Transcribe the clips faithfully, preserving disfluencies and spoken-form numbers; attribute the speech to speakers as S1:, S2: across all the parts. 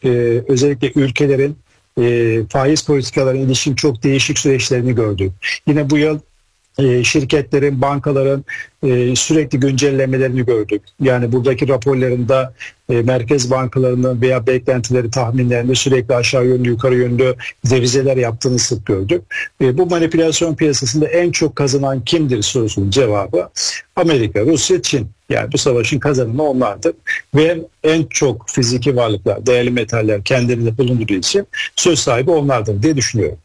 S1: e, özellikle ülkelerin e, faiz politikalarına ilişkin çok değişik süreçlerini gördük. Yine bu yıl e, şirketlerin, bankaların e, sürekli güncellemelerini gördük. Yani buradaki raporlarında e, merkez bankalarının veya beklentileri, tahminlerinde sürekli aşağı yönlü, yukarı yönlü revizeler yaptığını sık gördük. E, bu manipülasyon piyasasında en çok kazanan kimdir sorusunun cevabı Amerika, Rusya, Çin. Yani bu savaşın kazananı onlardır. Ve en çok fiziki varlıklar, değerli metaller kendilerinde bulunduğu için söz sahibi onlardır diye düşünüyorum.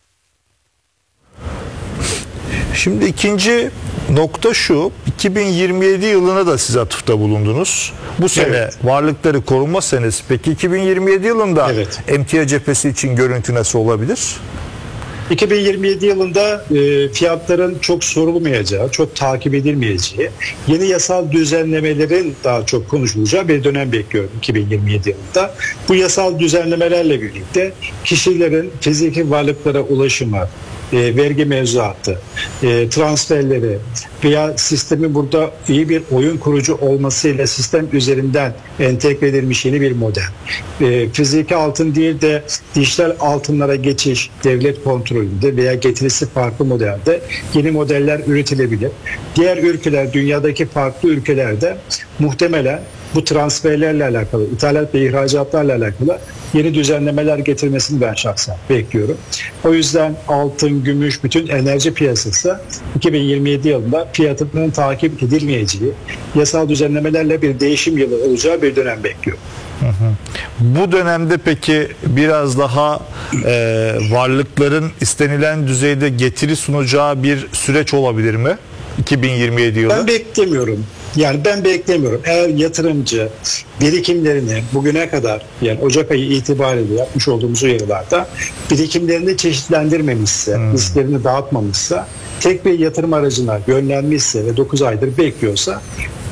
S2: Şimdi ikinci nokta şu, iki bin yirmi yedi yılına da siz atıfta bulundunuz. Bu sene evet. Varlıkları korunma senesi. Peki iki bin yirmi yedi yılında evet. Emtia cephesi için görüntü nasıl olabilir?
S1: iki bin yirmi yedi yılında e, fiyatların çok sorulmayacağı, çok takip edilmeyeceği, yeni yasal düzenlemelerin daha çok konuşulacağı bir dönem bekliyorum iki bin yirmi yedi yılında. Bu yasal düzenlemelerle birlikte kişilerin fiziki varlıklara ulaşımı, E, vergi mevzuatı, e, transferleri veya sistemin burada iyi bir oyun kurucu olmasıyla sistem üzerinden entegre edilmiş yeni bir model. E, fiziki altın değil de dijital altınlara geçiş devlet kontrolünde veya getirisi farklı modelde yeni modeller üretilebilir. Diğer ülkeler, dünyadaki farklı ülkelerde muhtemelen bu transferlerle alakalı, ithalat ve ihracatlarla alakalı yeni düzenlemeler getirmesini ben şahsen bekliyorum. O yüzden altın, gümüş, bütün enerji piyasası iki bin yirmi yedi yılında fiyatının takip edilmeyeceği, yasal düzenlemelerle bir değişim yılı olacağı bir dönem bekliyorum.
S2: Hı hı. Bu dönemde peki biraz daha e, varlıkların istenilen düzeyde getiri sunacağı bir süreç olabilir mi? iki bin yirmi yedi yılı.
S1: Ben beklemiyorum. Yani ben beklemiyorum. Eğer yatırımcı birikimlerini bugüne kadar, yani Ocak ayı itibariyle yapmış olduğumuz uyarılarda birikimlerini çeşitlendirmemişse, hmm. risklerini dağıtmamışsa, tek bir yatırım aracına yönlenmişse ve dokuz aydır bekliyorsa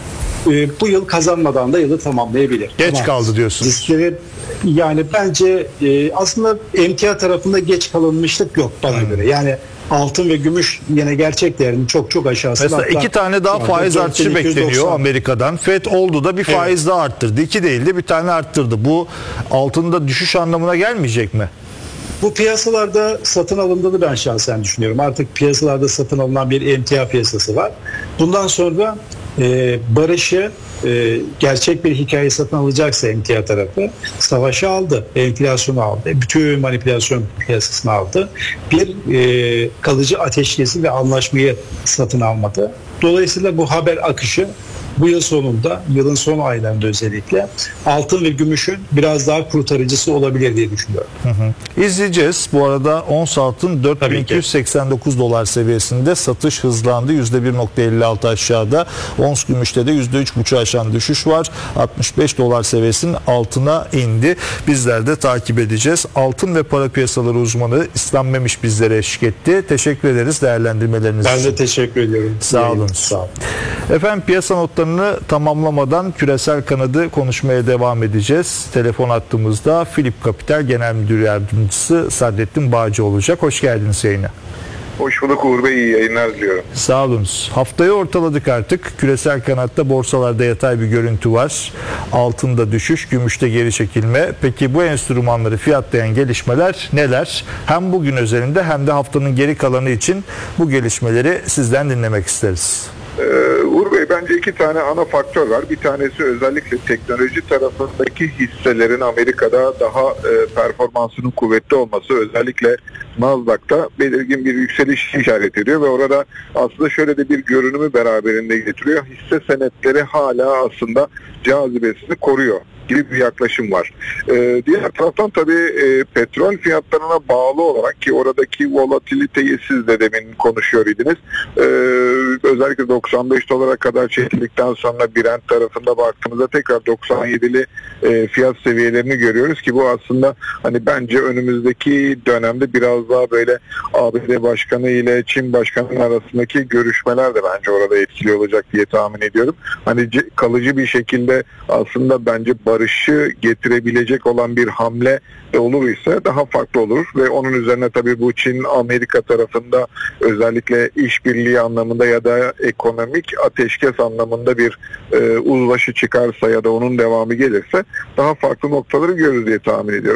S1: e, bu yıl kazanmadan da yılı tamamlayabilir.
S2: Geç
S1: Ama
S2: kaldı diyorsunuz.
S1: Riskleri, yani bence e, aslında emtia tarafında geç kalınmışlık yok bana hmm. göre. Yani altın ve gümüş yine gerçek değerinin çok çok aşağısında.
S2: Mesela iki tane daha faiz artışı bekleniyor Amerika'dan. Fed oldu da bir faiz evet. daha arttırdı. İki değil de bir tane arttırdı. Bu altında düşüş anlamına gelmeyecek mi?
S1: Bu piyasalarda satın alındığını ben şahsen düşünüyorum. Artık piyasalarda satın alınan bir emtia piyasası var. Bundan sonra e, barışı e, gerçek bir hikaye satın alacaksa emtia tarafı savaşı aldı, enflasyonu aldı, bütün manipülasyon piyasasını aldı. Bir e, kalıcı ateşkesi ve anlaşmayı satın almadı. Dolayısıyla bu haber akışı bu yıl sonunda, yılın son aylarında özellikle altın ve gümüşün biraz daha kurtarıcısı olabilir diye düşünüyorum.
S2: Hı hı. İzleyeceğiz. Bu arada ons altın dört bin iki yüz seksen dokuz dolar seviyesinde, satış hızlandı. yüzde bir virgül elli altı aşağıda. Ons gümüşte de yüzde üç virgül beş aşan düşüş var. altmış beş dolar seviyesinin altına indi. Bizler de takip edeceğiz. Altın ve para piyasaları uzmanı İslam Memiş bizlere eşlik etti. Teşekkür ederiz değerlendirmeleriniz
S1: ben
S2: için.
S1: Ben de teşekkür ediyorum.
S2: Sağ olun. Sağ olun. Efendim, piyasa notlarını tamamlamadan küresel kanadı konuşmaya devam edeceğiz. Telefon attığımızda Philip Capital Genel Müdür Yardımcısı Saadettin Bağcı olacak. Hoş geldiniz yayına.
S3: Hoş bulduk Uğur Bey, iyi yayınlar diliyorum.
S2: Sağ olunuz. Haftayı ortaladık artık. Küresel kanatta borsalarda yatay bir görüntü var. Altında düşüş, gümüşte geri çekilme. Peki bu enstrümanları fiyatlayan gelişmeler neler? Hem bugün özelinde hem de haftanın geri kalanı için bu gelişmeleri sizden dinlemek isteriz.
S3: Ee, Uğur Bey, bence iki tane ana faktör var. Bir tanesi özellikle teknoloji tarafındaki hisselerin Amerika'da daha e, performansının kuvvetli olması, özellikle Nasdaq'ta belirgin bir yükseliş işaret ediyor ve orada aslında şöyle de bir görünümü beraberinde getiriyor. Hisse senetleri hala aslında cazibesini koruyor gibi bir yaklaşım var. Ee, diğer taraftan tabii e, petrol fiyatlarına bağlı olarak, ki oradaki volatiliteyi siz de demin konuşuyor idiniz. Ee, özellikle doksan beş dolara kadar çekildikten sonra Brent tarafında baktığımızda tekrar doksan yedili e, fiyat seviyelerini görüyoruz ki bu aslında hani bence önümüzdeki dönemde biraz daha böyle A B D Başkanı ile Çin Başkanı arasındaki görüşmeler de bence orada etkili olacak diye tahmin ediyorum. Hani kalıcı bir şekilde aslında bence barışı getirebilecek olan bir hamle olur ise daha farklı olur ve onun üzerine tabii bu Çin-Amerika tarafında özellikle işbirliği anlamında ya da ekonomik ateşkes anlamında bir e, uzlaşı çıkarsa ya da onun devamı gelirse daha farklı noktaları görürüz diye tahmin ediyorum.